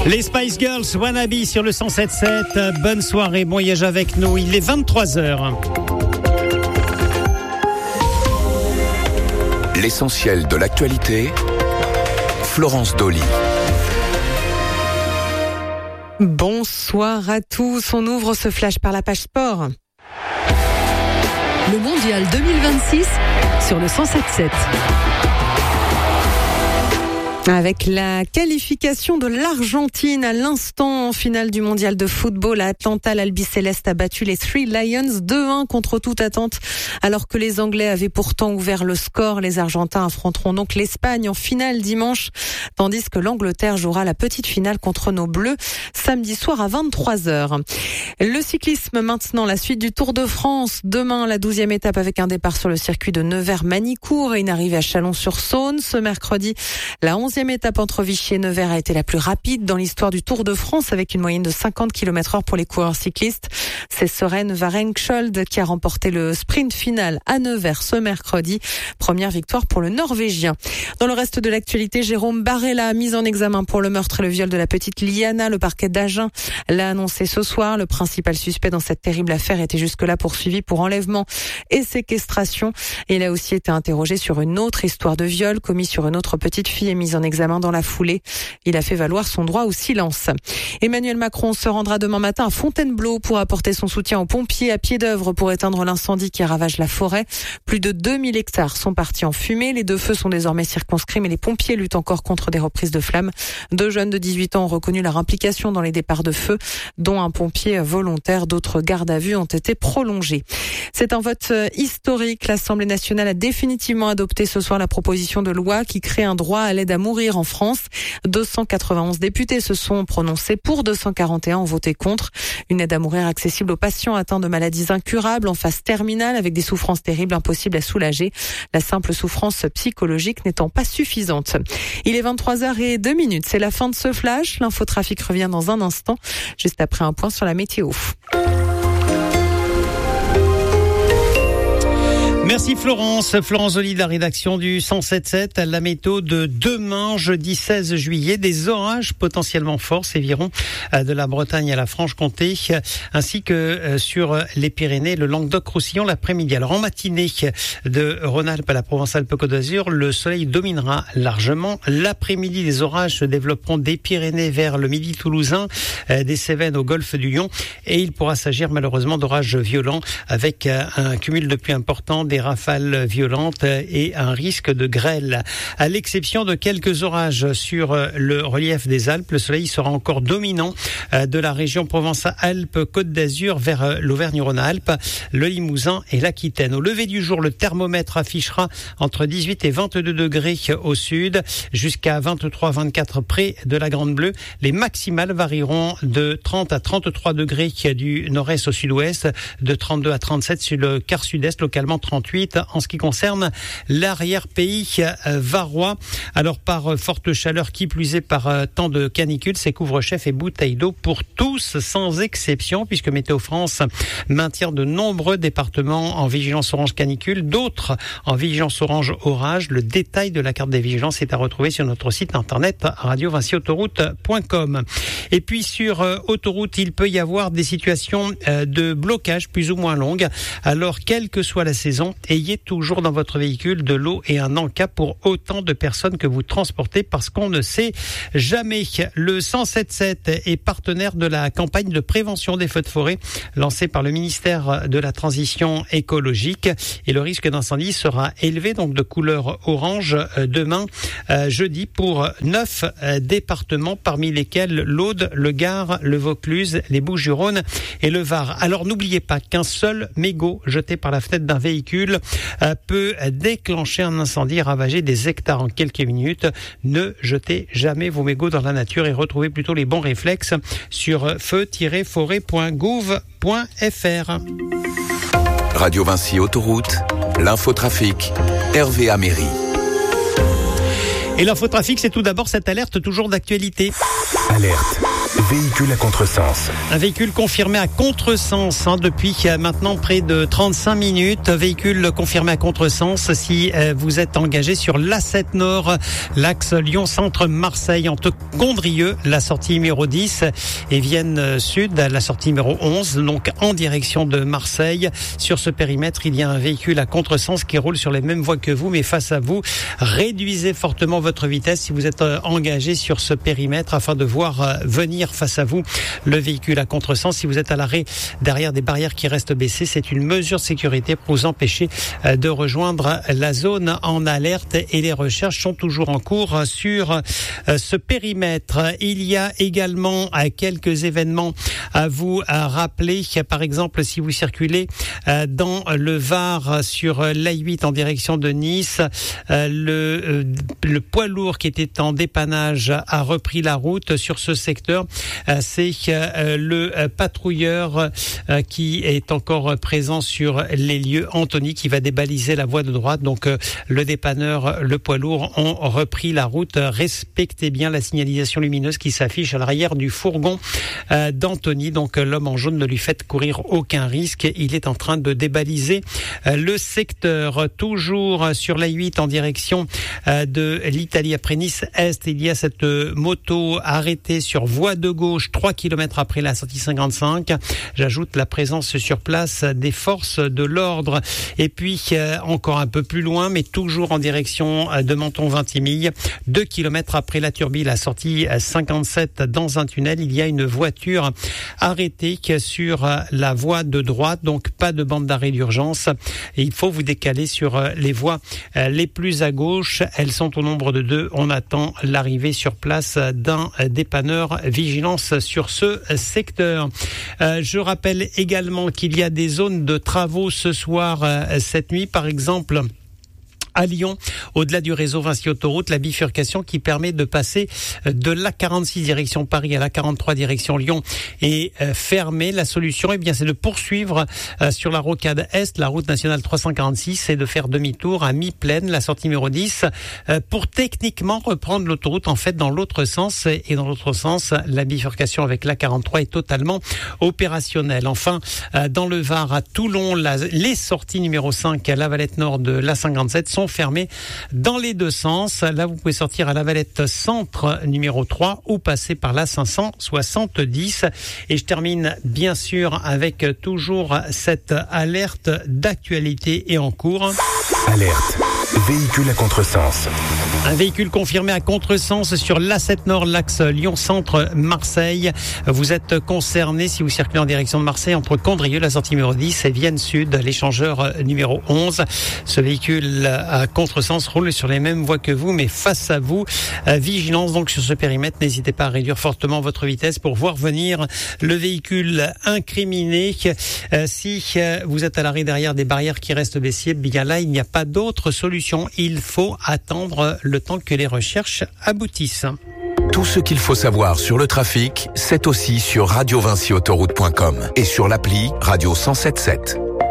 Les Spice Girls, Wannabe sur le 107.7. Bonne soirée, bon voyage avec nous. Il est 23h. L'essentiel de l'actualité, Florence Dolly. Bonsoir à tous. On ouvre ce flash par la page sport. Le mondial 2026 sur le 107.7. Avec la qualification de l'Argentine à l'instant en finale du mondial de football à Atlanta, l'Albiceleste a battu les Three Lions 2-1 contre toute attente. Alors que les Anglais avaient pourtant ouvert le score, les Argentins affronteront donc l'Espagne en finale dimanche, tandis que l'Angleterre jouera la petite finale contre nos Bleus samedi soir à 23h. Le cyclisme maintenant, la suite du Tour de France. Demain, la 12e étape avec un départ sur le circuit de Nevers-Manicourt et une arrivée à Chalon-sur-Saône. Ce mercredi, la 11e étape entre Vichy et Nevers a été la plus rapide dans l'histoire du Tour de France avec une moyenne de 50 km/h pour les coureurs cyclistes. C'est Søren Varenksold qui a remporté le sprint final à Nevers ce mercredi. Première victoire pour le Norvégien. Dans le reste de l'actualité, Jérôme Barella, mis en examen pour le meurtre et le viol de la petite Liana. Le parquet d'Agen l'a annoncé ce soir. Le principal suspect dans cette terrible affaire était jusque-là poursuivi pour enlèvement et séquestration. Et il a aussi été interrogé sur une autre histoire de viol commis sur une autre petite fille et mise en examen dans la foulée. Il a fait valoir son droit au silence. Emmanuel Macron se rendra demain matin à Fontainebleau pour apporter son soutien aux pompiers à pied d'œuvre pour éteindre l'incendie qui ravage la forêt. Plus de 2000 hectares sont partis en fumée. Les deux feux sont désormais circonscrits, mais les pompiers luttent encore contre des reprises de flammes. 2 jeunes de 18 ans ont reconnu leur implication dans les départs de feu, dont un pompier volontaire. D'autres gardes à vue ont été prolongés. C'est un vote historique. L'Assemblée nationale a définitivement adopté ce soir la proposition de loi qui crée un droit à l'aide à mourir en France. 291 députés se sont prononcés pour, 241 ont voté contre. Une aide à mourir accessible aux patients atteints de maladies incurables en phase terminale avec des souffrances terribles impossibles à soulager. La simple souffrance psychologique n'étant pas suffisante. Il est 23h02. C'est la fin de ce flash. L'infotrafic revient dans un instant, juste après un point sur la météo. Merci Florence. Florence Dolly de la rédaction du 107.7. La météo de demain, jeudi 16 juillet. Des orages potentiellement forts séviront de la Bretagne à la Franche-Comté, ainsi que sur les Pyrénées, le Languedoc-Roussillon l'après-midi. Alors en matinée de Rhône-Alpes à la Provence-Alpes-Côte d'Azur, le soleil dominera largement. L'après-midi, les orages se développeront des Pyrénées vers le midi toulousain, des Cévennes au golfe du Lion. Et il pourra s'agir malheureusement d'orages violents avec un cumul de pluie important, des rafales violentes et un risque de grêle. À l'exception de quelques orages sur le relief des Alpes, le soleil sera encore dominant de la région Provence-Alpes-Côte d'Azur vers l'Auvergne-Rhône-Alpes, le Limousin et l'Aquitaine. Au lever du jour, le thermomètre affichera entre 18 et 22 degrés au sud, jusqu'à 23-24 près de la Grande Bleue. Les maximales varieront de 30 à 33 degrés du nord-est au sud-ouest, de 32 à 37 sur le quart sud-est, localement 38 en ce qui concerne l'arrière-pays varois. Alors par forte chaleur, qui plus est par temps de canicule, c'est couvre-chef et bouteilles d'eau pour tous sans exception, puisque Météo France maintient de nombreux départements en vigilance orange canicule, d'autres en vigilance orange orage. Le détail de la carte des vigilances est à retrouver sur notre site internet radiovinciautoroute.com. Et puis sur autoroute, il peut y avoir des situations de blocage plus ou moins longues. Alors quelle que soit la saison, ayez toujours dans votre véhicule de l'eau et un encas pour autant de personnes que vous transportez, parce qu'on ne sait jamais. Le 107.7 est partenaire de la campagne de prévention des feux de forêt lancée par le ministère de la Transition écologique, et le risque d'incendie sera élevé, donc de couleur orange demain jeudi pour 9 départements, parmi lesquels l'Aude, le Gard, le Vaucluse, les Bouches-du-Rhône et le Var. Alors n'oubliez pas qu'un seul mégot jeté par la fenêtre d'un véhicule peut déclencher un incendie et ravager des hectares en quelques minutes. Ne jetez jamais vos mégots dans la nature et retrouvez plutôt les bons réflexes sur feu-forêt.gouv.fr. Radio Vinci Autoroute, l'infotrafic, Hervé Améry. Et l'infotrafic, c'est tout d'abord cette alerte toujours d'actualité. Alerte. véhicule à contresens. Un véhicule confirmé à contresens depuis maintenant près de 35 minutes. Véhicule confirmé à contresens si vous êtes engagé sur l'A7 Nord, l'axe Lyon-Centre-Marseille entre Gondrieux, la sortie numéro 10, et Vienne Sud, la sortie numéro 11, donc en direction de Marseille. Sur ce périmètre, il y a un véhicule à contresens qui roule sur les mêmes voies que vous, mais face à vous. Réduisez fortement votre vitesse si vous êtes engagé sur ce périmètre afin de voir venir face à vous le véhicule à contresens. Si vous êtes à l'arrêt derrière des barrières qui restent baissées, c'est une mesure de sécurité pour vous empêcher de rejoindre la zone en alerte, et les recherches sont toujours en cours sur ce périmètre. Il y a également quelques événements à vous rappeler. Par exemple, si vous circulez dans le Var sur l'A8 en direction de Nice, le poids lourd qui était en dépannage a repris la route sur ce secteur. C'est le patrouilleur qui est encore présent sur les lieux, Anthony, qui va débaliser la voie de droite. Donc le dépanneur, le poids lourd ont repris la route. Respectez bien la signalisation lumineuse qui s'affiche à l'arrière du fourgon d'Anthony. Donc l'homme en jaune, ne lui faites courir aucun risque. Il est en train de débaliser le secteur. Toujours sur l'A8 en direction de l'Italie après Nice-Est, il y a cette moto arrêtée sur voie de gauche 3 km après la sortie 55. J'ajoute la présence sur place des forces de l'ordre. Et puis encore un peu plus loin, mais toujours en direction de Menton-Vintimille, 2 km après la Turbie, la sortie 57 dans un tunnel, il y a une voiture arrêtée sur la voie de droite, donc pas de bande d'arrêt d'urgence. Et il faut vous décaler sur les voies les plus à gauche. Elles sont au nombre de 2. On attend l'arrivée sur place d'un dépanneur. Vigilance sur ce secteur. Je rappelle également qu'il y a des zones de travaux ce soir, cette nuit, par exemple à Lyon, au-delà du réseau Vinci Autoroute, la bifurcation qui permet de passer de l'A46 direction Paris à l'A43 direction Lyon est fermée. La solution, c'est de poursuivre sur la rocade Est, la route nationale 346, et de faire demi-tour à mi-plaine, la sortie numéro 10, pour techniquement reprendre l'autoroute en fait dans l'autre sens. Et dans l'autre sens, la bifurcation avec l'A43 est totalement opérationnelle. Enfin, dans le Var, à Toulon, les sorties numéro 5 à La Valette Nord de l'A57 sont fermées dans les deux sens. Là, vous pouvez sortir à La Valette Centre numéro 3 ou passer par la 570. Et je termine bien sûr avec toujours cette alerte d'actualité et en cours. Alerte. Véhicule à contresens. Un véhicule confirmé à contresens sur l'A7 Nord, l'axe Lyon-Centre-Marseille. Vous êtes concerné si vous circulez en direction de Marseille entre Condrieu, la sortie numéro 10, et Vienne Sud, l'échangeur numéro 11. Ce véhicule à contresens roule sur les mêmes voies que vous, mais face à vous. Vigilance donc sur ce périmètre. N'hésitez pas à réduire fortement votre vitesse pour voir venir le véhicule incriminé. Si vous êtes à l'arrêt derrière des barrières qui restent baissées, bien là, il n'y a pas d'autre solution. Il faut attendre le temps que les recherches aboutissent. Tout ce qu'il faut savoir sur le trafic, c'est aussi sur radiovinciautoroute.com et sur l'appli Radio 107.7.